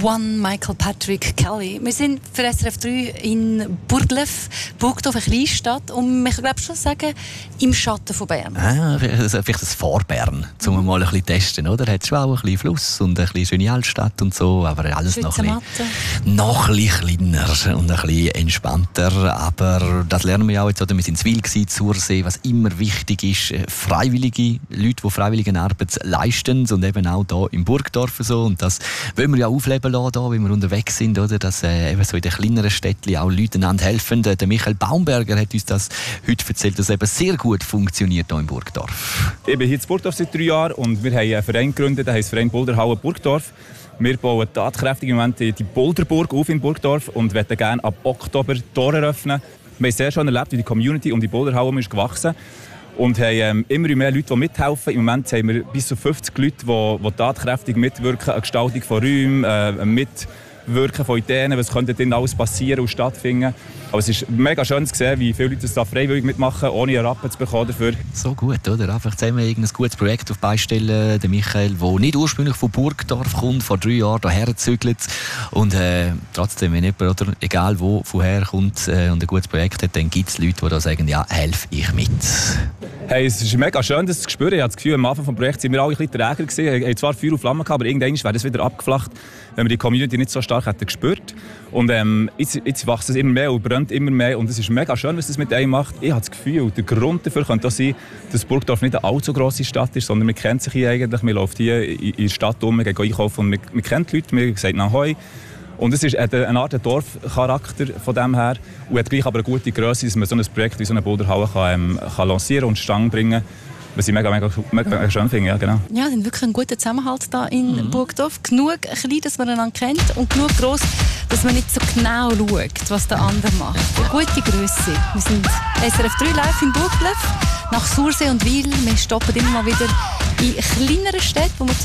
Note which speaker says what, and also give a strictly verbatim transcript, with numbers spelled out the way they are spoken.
Speaker 1: One, Michael Patrick Kelly. Wir sind für S R F drei in Burgdorf, Burgdorf, eine Kleinstadt, und man kann glaube schon sagen, im Schatten von Bern.
Speaker 2: Ah, vielleicht das Vorbern, um mhm. mal ein bisschen testen, oder? Hat schon auch ein bisschen Fluss und ein bisschen schöne Altstadt und so, aber alles noch ein, bisschen, noch ein bisschen kleiner und ein bisschen entspannter. Aber das lernen wir ja auch jetzt, oder? Wir sind in Wil, Zursee, was immer wichtig ist, freiwillige Leute, die freiwillige Arbeit leisten, und eben auch hier im Burgdorf so. Und das wollen wir ja aufleben lassen, hier, wenn wir unterwegs sind, oder? Dass äh, eben so in den kleineren Städten auch Leute einander helfen. Der Michael Baumberger hat uns das heute erzählt, dass es eben sehr gut funktioniert hier in Burgdorf.
Speaker 3: Ich bin hier in Burgdorf seit drei Jahren und wir haben einen Verein gegründet, der heisst Verein Boulderhalle Burgdorf. Wir bauen tatkräftig im Moment die Boulderburg auf in Burgdorf und möchten gerne ab Oktober Tore öffnen. Wir haben sehr schön erlebt, wie die Community um die Boulderhalle ist gewachsen und haben ähm, immer mehr Leute, die mithelfen. Im Moment haben wir bis zu fünfzig Leute, die, die tatkräftig mitwirken an der Gestaltung von Räumen, äh, mitwirken von Ideen, was könnte denn alles passieren und stattfinden. Aber es ist mega schön zu sehen, wie viele Leute das da freiwillig mitmachen, ohne einen Rappen zu bekommen dafür.
Speaker 2: So gut, oder? Einfach zusammen ein gutes Projekt auf die Beine stellen. Der Michael, der nicht ursprünglich von Burgdorf kommt, vor drei Jahren hierher gezügelt. Und äh, trotzdem, wenn jemand, oder, egal wo, woher kommt äh, und ein gutes Projekt hat, dann gibt es Leute, die da sagen, ja, helfe ich mit.
Speaker 3: Hey, es ist mega schön, das zu spüren. Ich habe das Gefühl, am Anfang des Projekts waren wir alle ein bisschen träger gewesen. Wir hatten zwar Feuer und Flammen gehabt, aber irgendwann wäre das wieder abgeflacht, wenn wir die Community nicht so stark hätten gespürt. Und ähm, jetzt, jetzt wächst es immer mehr und brennt immer mehr. Und es ist mega schön, was das mit einem macht. Ich habe das Gefühl, der Grund dafür könnte auch sein, dass Burgdorf nicht eine allzu grosse Stadt ist, sondern man kennt sich hier eigentlich. Man läuft hier in der Stadt um, man geht einkaufen und man, man kennt die Leute, man sagt «Ahoi». Und es ist eine Art Dorfcharakter von dem her und hat gleich aber eine gute Grösse, dass man so ein Projekt wie so eine Boulderhalle kann, ähm, kann lancieren und Stange bringen. Was ich mega, mega, mega schön finde, ja, genau.
Speaker 1: Ja, sind wirklich ein guter Zusammenhalt hier in mhm. Burgdorf. Genug klein, dass man einander kennt, und genug gross, dass man nicht so genau schaut, was der andere macht. Eine gute Grösse. Wir sind S R F drei live in Burgdorf, nach Sursee und Wil. Wir stoppen immer mal wieder in kleineren Städten, wo wir